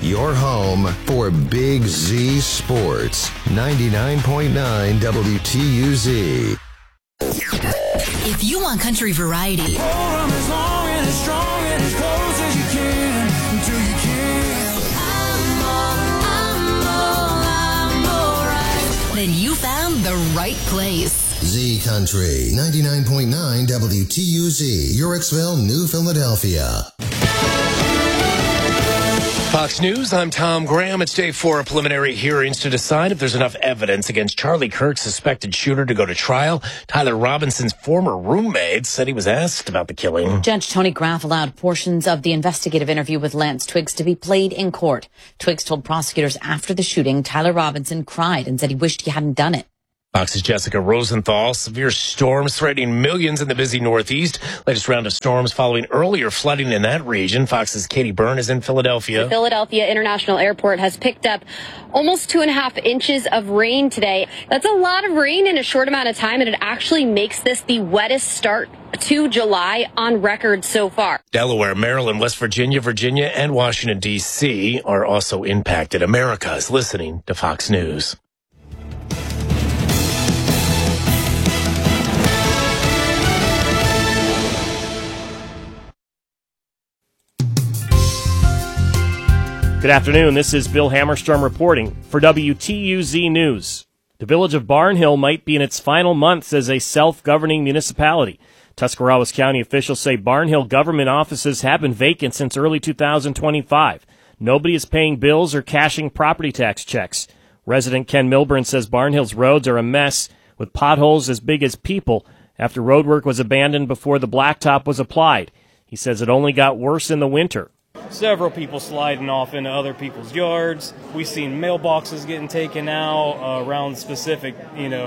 your home for Big Z Sports. 99.9 WTUZ. If you want country variety, as long and as strong and as close as you can until you can't. I'm all right. then you found the right place. Z Country. 99.9 WTUZ. Yorksville, New Philadelphia. Fox News, I'm Tom Graham. It's day 4 of preliminary hearings to decide if there's enough evidence against Charlie Kirk's suspected shooter to go to trial. Tyler Robinson's former roommate said he was asked about the killing. Judge Tony Graff allowed portions of the investigative interview with Lance Twiggs to be played in court. Twiggs told prosecutors after the shooting, Tyler Robinson cried and said he wished he hadn't done it. Fox's Jessica Rosenthal. Severe storms threatening millions in the busy Northeast. Latest round of storms following earlier flooding in that region. Fox's Katie Byrne is in Philadelphia. The Philadelphia International Airport has picked up almost 2.5 inches of rain today. That's a lot of rain in a short amount of time, and it actually makes this the wettest start to July on record so far. Delaware, Maryland, West Virginia, and Washington, D.C. are also impacted. America is listening to Fox News. Good afternoon. This is Bill Hammerstrom reporting for WTUZ News. The village of Barnhill might be in its final months as a self-governing municipality. Tuscarawas County officials say Barnhill government offices have been vacant since early 2025. Nobody is paying bills or cashing property tax checks. Resident Ken Milburn says Barnhill's roads are a mess with potholes as big as people after roadwork was abandoned before the blacktop was applied. He says it only got worse in the winter. Several people sliding off into other people's yards. We've seen mailboxes getting taken out around specific,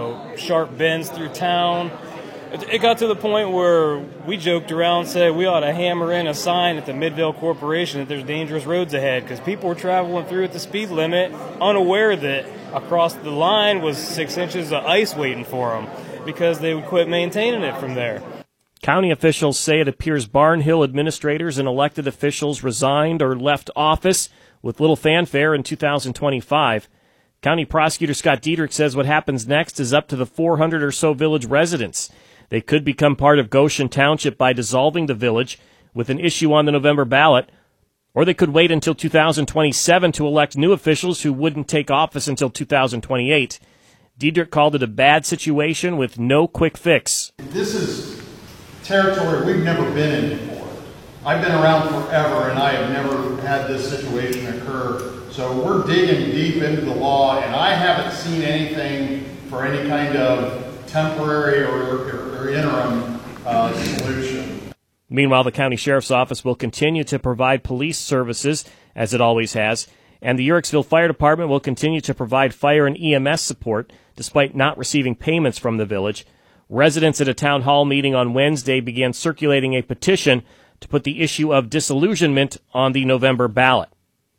sharp bends through town. It got to the point where we joked around and said we ought to hammer in a sign at the Midvale Corporation that there's dangerous roads ahead because people were traveling through at the speed limit unaware that across the line was 6 inches of ice waiting for them because they would quit maintaining it from there. County officials say it appears Barnhill administrators and elected officials resigned or left office with little fanfare in 2025. County Prosecutor Scott Diedrich says what happens next is up to the 400 or so village residents. They could become part of Goshen Township by dissolving the village with an issue on the November ballot, or they could wait until 2027 to elect new officials who wouldn't take office until 2028. Diedrich called it a bad situation with no quick fix. This is territory we've never been in before. I've been around forever and I have never had this situation occur. So we're digging deep into the law and I haven't seen anything for any kind of temporary or interim solution. Meanwhile, the county sheriff's office will continue to provide police services as it always has, and the Yorksville Fire Department will continue to provide fire and EMS support despite not receiving payments from the village. Residents at a town hall meeting on Wednesday began circulating a petition to put the issue of disillusionment on the November ballot.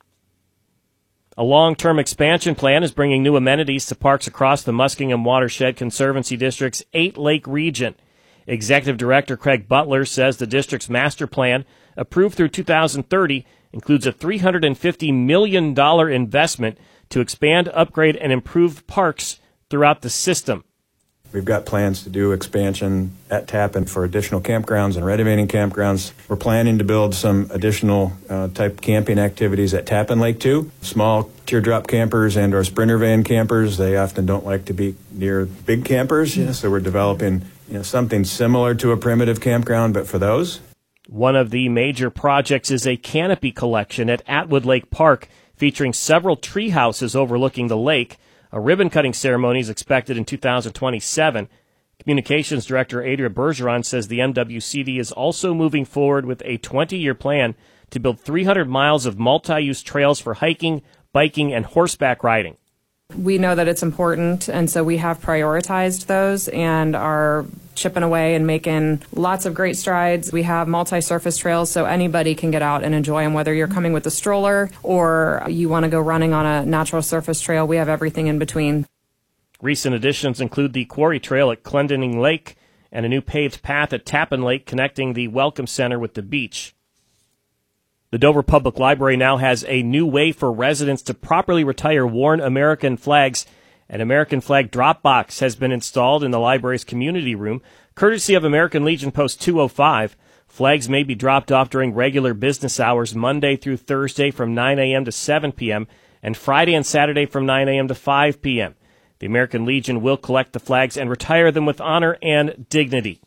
A long-term expansion plan is bringing new amenities to parks across the Muskingum Watershed Conservancy District's 8-lake region. Executive Director Craig Butler says the district's master plan, approved through 2030, includes a $350 million investment to expand, upgrade, and improve parks throughout the system. We've got plans to do expansion at Tappan for additional campgrounds and renovating campgrounds. We're planning to build some additional type camping activities at Tappan Lake too. Small teardrop campers and or sprinter van campers, they often don't like to be near big campers, so we're developing something similar to a primitive campground, but for those. One of the major projects is a canopy collection at Atwood Lake Park featuring several tree houses overlooking the lake. A ribbon-cutting ceremony is expected in 2027. Communications Director Adria Bergeron says the MWCD is also moving forward with a 20-year plan to build 300 miles of multi-use trails for hiking, biking, and horseback riding. We know that it's important, and so we have prioritized those and are chipping away and making lots of great strides. We have multi-surface trails so anybody can get out and enjoy them, whether you're coming with a stroller or you want to go running on a natural surface trail. We have everything in between. Recent additions include the Quarry Trail at Clendening Lake and a new paved path at Tappan Lake connecting the Welcome Center with the beach. The Dover Public Library now has a new way for residents to properly retire worn American flags. An American flag drop box has been installed in the library's community room, courtesy of American Legion Post 205. Flags may be dropped off during regular business hours Monday through Thursday from 9 a.m. to 7 p.m. and Friday and Saturday from 9 a.m. to 5 p.m. The American Legion will collect the flags and retire them with honor and dignity.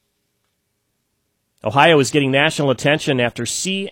Ohio is getting national attention after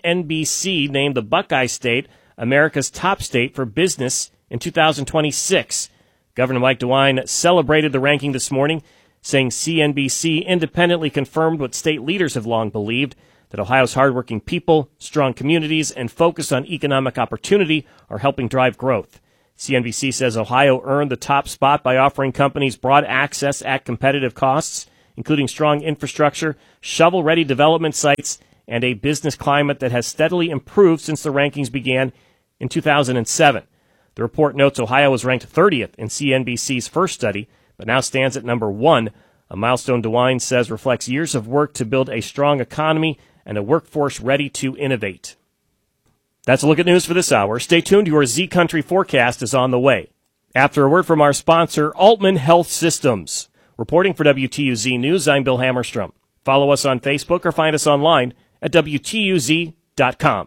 CNBC named the Buckeye State America's top state for business in 2026. Governor Mike DeWine celebrated the ranking this morning, saying CNBC independently confirmed what state leaders have long believed, that Ohio's hardworking people, strong communities, and focus on economic opportunity are helping drive growth. CNBC says Ohio earned the top spot by offering companies broad access at competitive costs, including strong infrastructure, shovel-ready development sites, and a business climate that has steadily improved since the rankings began in 2007. The report notes Ohio was ranked 30th in CNBC's first study, but now stands at number 1, a milestone DeWine says reflects years of work to build a strong economy and a workforce ready to innovate. That's a look at news for this hour. Stay tuned. Your Z Country forecast is on the way. After a word from our sponsor, Altman Health Systems. Reporting for WTUZ News, I'm Bill Hammerstrom. Follow us on Facebook or find us online at WTUZ.com.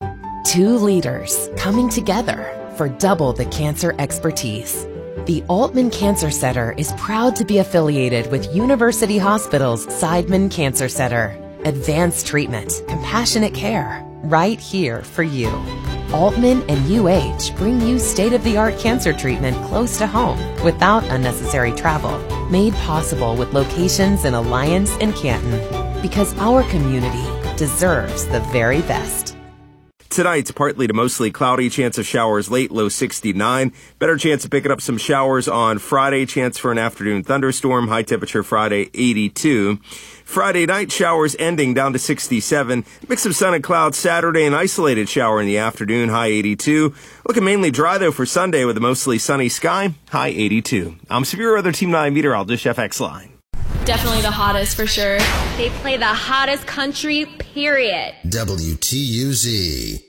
Two leaders coming together for double the cancer expertise. The Altman Cancer Center is proud to be affiliated with University Hospital's Seidman Cancer Center. Advanced treatment, compassionate care, right here for you. Altman and UH bring you state-of-the-art cancer treatment close to home without unnecessary travel. Made possible with locations in Alliance and Canton. Because our community deserves the very best. Tonight, partly to mostly cloudy, chance of showers late, low 69. Better chance of picking up some showers on Friday, chance for an afternoon thunderstorm, high temperature Friday, 82. Friday night, showers ending down to 67. Mix of sun and clouds Saturday, an isolated shower in the afternoon, high 82. Looking mainly dry, though, for Sunday with a mostly sunny sky, high 82. I'm Severe Weather Team 9 meteorologist FX Line. Definitely the hottest for sure. They play the hottest country, period. WTUZ.